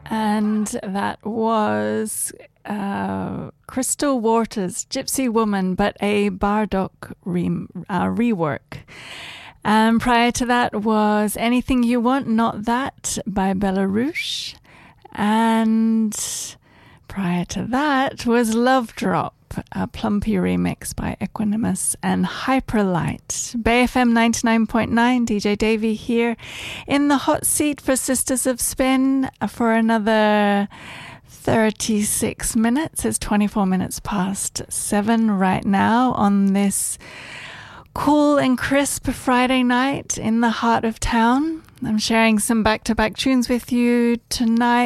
And that was Crystal Waters, Gypsy Woman, but a Bardock rework. And prior to that was Anything You Want, Not That by Bella Rouge. And prior to that was Love Drop, a Plumpy remix by Equanimous and Hyperlight. Bay FM 99.9, DJ Davey here in the hot seat for Sisters of Spin for another 36 minutes. It's 24 minutes past 7 right now on this cool and crisp Friday night in the heart of town. I'm sharing some back-to-back tunes with you tonight.